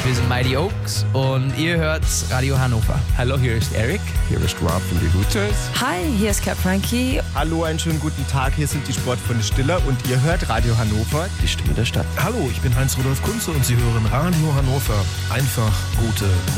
Wir sind Mighty Oaks und ihr hört Radio Hannover. Hallo, hier ist Eric. Hier ist Rob von The Hooters. Hi, hier ist Cap Frankie. Hallo, einen schönen guten Tag. Hier sind die Sportfreunde Stiller und ihr hört Radio Hannover, die Stimme der Stadt. Hallo, ich bin Heinz-Rudolf Kunze und Sie hören Radio Hannover. Einfach gute